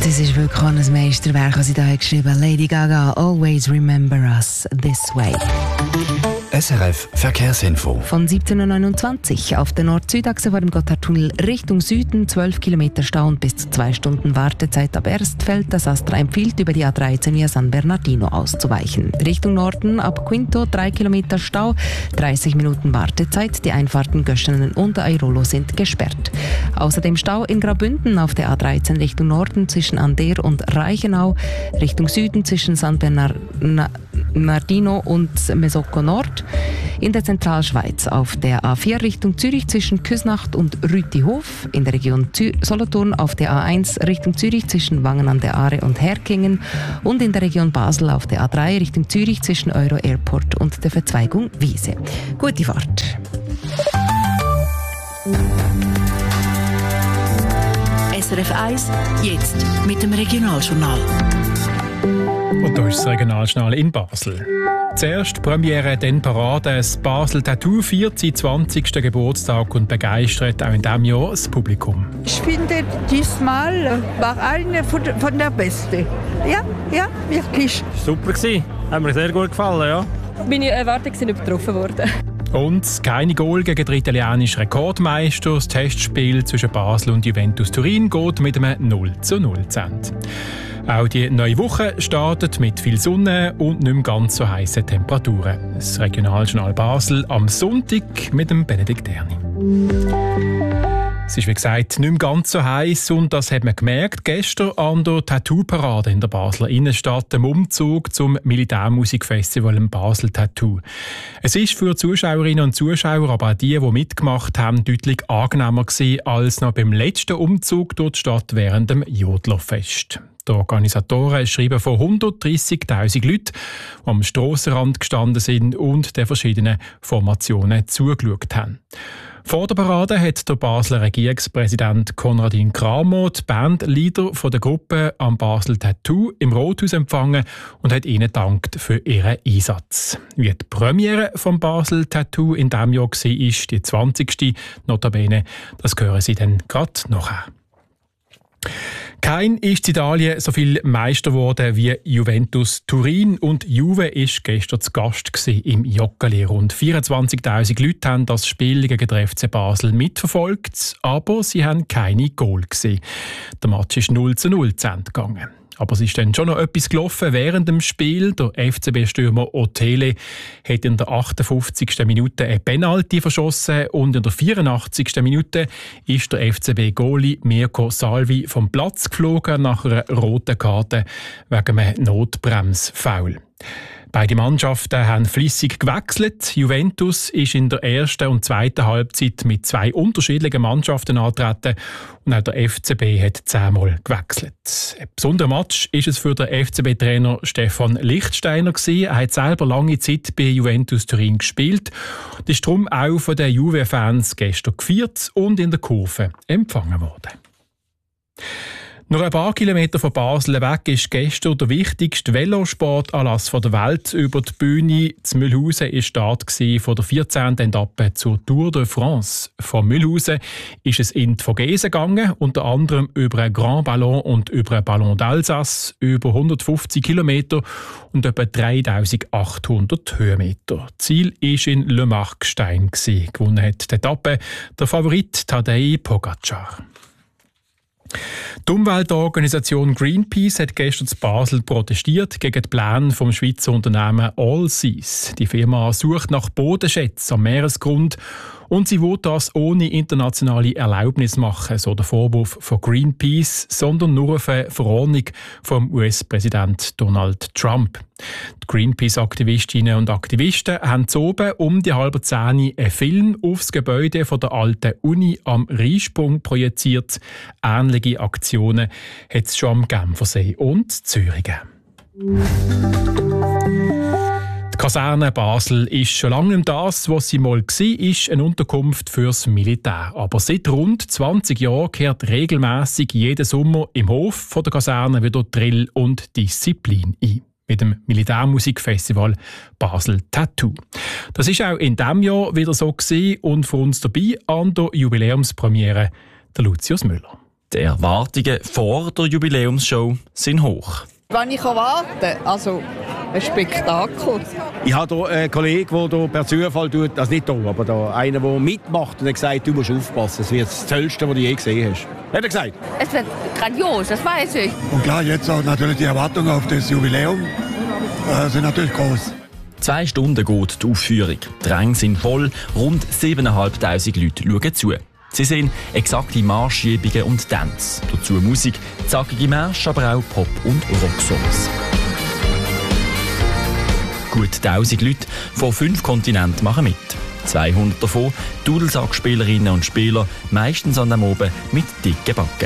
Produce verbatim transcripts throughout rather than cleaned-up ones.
Das ist wirklich ein Meisterwerk, das sie da geschrieben hat. Lady Gaga, Always Remember Us This Way. S R F Verkehrsinfo. Von siebzehn Uhr neunundzwanzig auf der Nord-Süd-Achse vor dem Gotthardtunnel Richtung Süden zwölf Kilometer Stau und bis zu zwei Stunden Wartezeit ab Erstfeld. Das Astra empfiehlt, über die A dreizehn via San Bernardino auszuweichen. Richtung Norden ab Quinto drei Kilometer Stau, dreißig Minuten Wartezeit. Die Einfahrten Göschenen und Airolo sind gesperrt. Außerdem Stau in Graubünden auf der A dreizehn Richtung Norden zwischen Ander und Reichenau, Richtung Süden zwischen San Bernardino und Mesocco Nord. In der Zentralschweiz auf der A vier Richtung Zürich zwischen Küsnacht und Rütihof. In der Region Zü- Solothurn auf der A eins Richtung Zürich zwischen Wangen an der Aare und Herkingen. Und in der Region Basel auf der A drei Richtung Zürich zwischen Euro Airport und der Verzweigung Wiese. Gute Fahrt. S R F eins, jetzt mit dem Regionaljournal. Und da ist das Regionaljournal in Basel. Zuerst Premiere, dann Parade. Das Basel Tattoo feiert seinen zwanzigsten Geburtstag und begeistert auch in diesem Jahr das Publikum. Ich finde, diesmal war eine von der, von der Beste. Ja, ja, wirklich. Super gewesen. Hat mir sehr gut gefallen, ja. Meine Erwartungen sind übertroffen worden. Und keine Goal gegen den italienischen Rekordmeister. Das Testspiel zwischen Basel und Juventus Turin geht mit einem null zu null Zent. Auch die neue Woche startet mit viel Sonne und nicht mehr ganz so heissen Temperaturen. Das Regionaljournal Basel am Sonntag mit dem Benedikt Erni. Es ist wie gesagt nicht mehr ganz so heiß und das hat man gemerkt gestern an der Tattoo-Parade in der Basler Innenstadt, dem Umzug zum Militärmusikfestival im Basel Tattoo. Es ist für Zuschauerinnen und Zuschauer, aber auch die, die mitgemacht haben, deutlich angenehmer gewesen als noch beim letzten Umzug durch die Stadt während dem Jodlerfest. Die Organisatoren schreiben von hundertdreissigtausend Leuten, die am Strassenrand gestanden sind und den verschiedenen Formationen zugeschaut haben. Vor der Parade hat der Basler Regierungspräsident Konradin Kramo die Bandleader der Gruppe am Basel Tattoo im Rothaus empfangen und hat ihnen gedankt für ihren Einsatz. Wie die Premiere vom Basel Tattoo in diesem Jahr war, ist die zwanzigste Notabene. Das hören Sie dann gerade nachher. Kein ist in Italien so viel Meister geworden wie Juventus Turin und Juve ist gestern zu Gast im Joggeli. Rund vierundzwanzigtausend Leute haben das Spiel gegen den F C Basel mitverfolgt, aber sie haben keine Goal gesehen. Der Match ist null zu null gegangen. Aber es ist dann schon noch etwas gelaufen während dem Spiel. Der F C B-Stürmer Otele hat in der achtundfünfzigsten Minute ein Penalty verschossen und in der vierundachtzigsten Minute ist der F C B-Goalie Mirko Salvi vom Platz geflogen nach einer roten Karte wegen einem Notbremsfoul. Beide Mannschaften haben flüssig gewechselt. Juventus ist in der ersten und zweiten Halbzeit mit zwei unterschiedlichen Mannschaften angetreten und auch der F C B hat zehnmal gewechselt. Ein besonderer Match ist es für den F C B-Trainer Stefan Lichtsteiner gewesen. Er hat selber lange Zeit bei Juventus Turin gespielt. Das ist darum auch von den Juve-Fans gestern gefeiert und in der Kurve empfangen worden. Noch ein paar Kilometer von Basel weg ist gestern der wichtigste Velosportanlass der Welt über die Bühne. In Mühlhausen war Start von der vierzehnten Etappe zur Tour de France. Von Mühlhausen ist es in die Vogesen gegangen, unter anderem über einen Grand Ballon und über einen Ballon d'Alsace, über hundertfünfzig Kilometer und etwa dreitausendachthundert Höhenmeter. Ziel war in Le Markstein. Gewonnen hat die Etappe der Favorit Tadej Pogacar. Die Umweltorganisation Greenpeace hat gestern in Basel protestiert gegen die Pläne vom Schweizer Unternehmen Allseas. Die Firma sucht nach Bodenschätzen am Meeresgrund und sie will das ohne internationale Erlaubnis machen, so der Vorwurf von Greenpeace, sondern nur auf eine Verordnung vom U S-Präsident Donald Trump. Die Greenpeace-Aktivistinnen und Aktivisten haben oben um die halbe Zehn einen Film aufs Gebäude von der alten Uni am Rheinsprung projiziert. Ähnliche Aktionen hat es schon am Genfersee und Zürich gegeben. Die Kaserne Basel ist schon lange nicht das, was sie mal war, ist eine Unterkunft fürs Militär. Aber seit rund zwanzig Jahren kehrt regelmässig jeden Sommer im Hof von der Kaserne wieder Drill und Disziplin ein. Mit dem Militärmusikfestival Basel Tattoo. Das ist auch in diesem Jahr wieder so gewesen und für uns dabei an der Jubiläumspremiere der Lucius Müller. Die Erwartungen vor der Jubiläumsshow sind hoch. Wenn ich erwarte, also ein Spektakel. Ich habe hier einen Kollegen, der per Zufall tut, also nicht hier, aber da, einer, der mitmacht und hat gesagt, du musst aufpassen, es wird das Tollste, was du je gesehen hast. Hat er gesagt? Es wird grandios, das weiß ich. Und klar, jetzt auch natürlich die Erwartungen auf das Jubiläum äh, sind natürlich groß. Zwei Stunden geht die Aufführung. Die Ränge sind voll, rund siebentausendfünfhundert Leute schauen zu. Sie sehen exakte Marschübungen und Tanz. Dazu Musik, zackige Märsche, aber auch Pop- und Rocksongs. Gut tausend Leute von fünf Kontinenten machen mit. zweihundert davon Dudelsackspielerinnen und Spieler, meistens an dem Oben mit dicken Backen.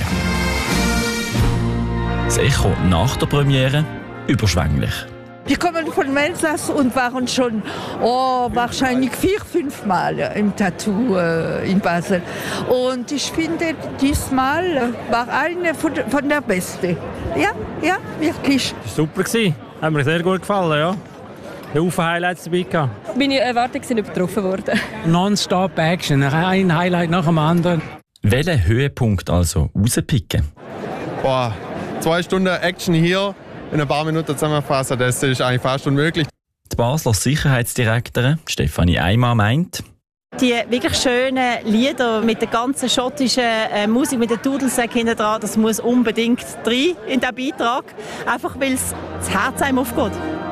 Das Echo nach der Premiere überschwänglich. Wir kommen von Elsass und waren schon oh, wahrscheinlich vier, fünf Mal im Tattoo äh, in Basel. Und ich finde, diesmal war eine von, von der Beste. Ja, ja, wirklich. Das war super. Hat mir sehr gut gefallen, ja. Haufen Highlights dabei gehabt. Meine Erwartungen sind übertroffen worden. Non-stop Action, ein Highlight nach dem anderen. Welchen Höhepunkt also rauspicken? Boah, zwei Stunden Action hier. In ein paar Minuten zusammenfassen, das ist eigentlich fast unmöglich. Die Basler Sicherheitsdirektorin Stefanie Eimer meint, die wirklich schönen Lieder mit der ganzen schottischen äh, Musik, mit den Dudelsäcken hinten dran, das muss unbedingt rein in diesen Beitrag. Einfach weil es das Herz einem aufgeht.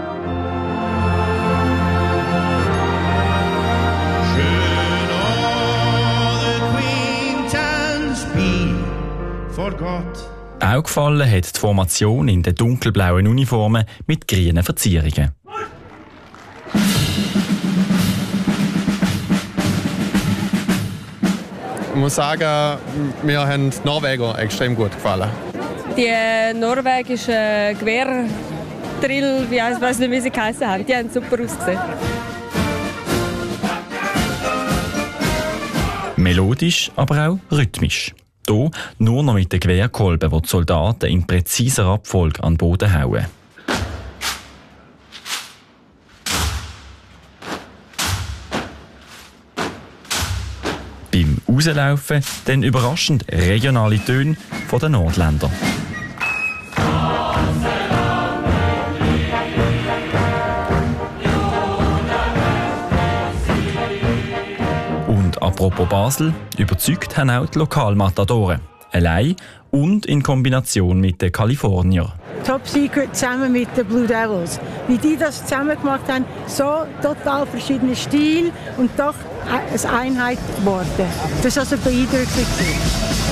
Auch gefallen hat die Formation in den dunkelblauen Uniformen mit grünen Verzierungen. Ich muss sagen, mir haben die Norweger extrem gut gefallen. Die norwegische Gewehr-Drill, wie ich weiß nicht, wie sie geheißen haben, die haben super ausgesehen. Melodisch, aber auch rhythmisch. Hier nur noch mit den Gewehrkolben, die die Soldaten in präziser Abfolge an den Boden hauen. Beim Rauslaufen dann überraschend regionale Töne von den Nordländern. Und apropos Basel, überzeugt haben auch die Lokalmatadoren. Allein und in Kombination mit den Kaliforniern. Top Secret zusammen mit den Blue Devils. Wie die das zusammen gemacht haben, so total verschiedene Stile und doch eine Einheit geworden. Das war also beeindruckend.